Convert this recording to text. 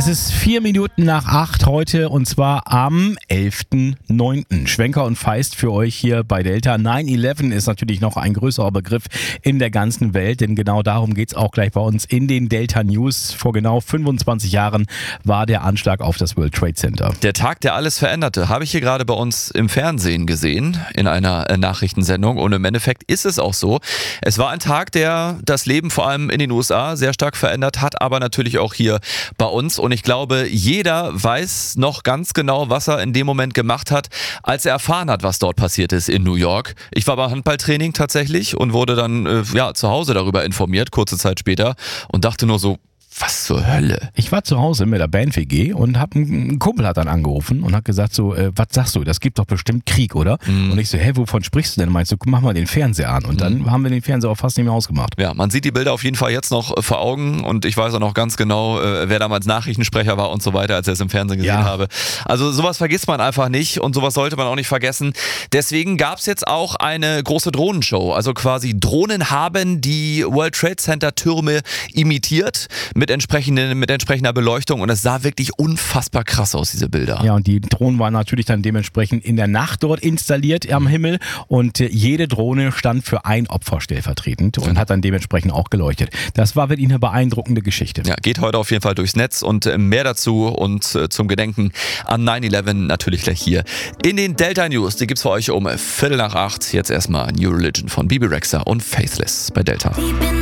Es ist 8:04 heute und zwar am 11.09. Schwenker und Feist für euch hier bei Delta. 9/11 ist natürlich noch ein größerer Begriff in der ganzen Welt, denn genau darum geht es auch gleich bei uns in den Delta News. Vor genau 25 Jahren war der Anschlag auf das World Trade Center. Der Tag, der alles veränderte, habe ich hier gerade bei uns im Fernsehen gesehen, in einer Nachrichtensendung. Und im Endeffekt ist es auch so. Es war ein Tag, der das Leben vor allem in den USA sehr stark verändert hat, aber natürlich auch hier bei uns. Und ich glaube, jeder weiß noch ganz genau, was er in dem Moment gemacht hat, als er erfahren hat, was dort passiert ist in New York. Ich war beim Handballtraining tatsächlich und wurde dann zu Hause darüber informiert, kurze Zeit später, und dachte nur so, was zur Hölle? Ich war zu Hause mit der Band-WG und ein Kumpel hat dann angerufen und hat gesagt so, was sagst du, das gibt doch bestimmt Krieg, oder? Und ich so, wovon sprichst du denn? Meinst du, mach mal den Fernseher an. Und dann haben wir den Fernseher auch fast nicht mehr ausgemacht. Ja, man sieht die Bilder auf jeden Fall jetzt noch vor Augen und ich weiß auch noch ganz genau, wer damals Nachrichtensprecher war und so weiter, als ich es im Fernsehen gesehen habe. Also sowas vergisst man einfach nicht und sowas sollte man auch nicht vergessen. Deswegen gab es jetzt auch eine große Drohnenshow. Also quasi Drohnen haben die World Trade Center Türme imitiert mit entsprechender Beleuchtung und es sah wirklich unfassbar krass aus, diese Bilder. Ja, und die Drohnen waren natürlich dann dementsprechend in der Nacht dort installiert am Himmel und jede Drohne stand für ein Opfer stellvertretend und hat dann dementsprechend auch geleuchtet. Das war wirklich eine beeindruckende Geschichte. Ja, geht heute auf jeden Fall durchs Netz und mehr dazu und zum Gedenken an 9/11 natürlich gleich hier in den Delta News. Die gibt's für euch um 7:45. Jetzt erstmal New Religion von Bebe Rexha und Faithless bei Delta.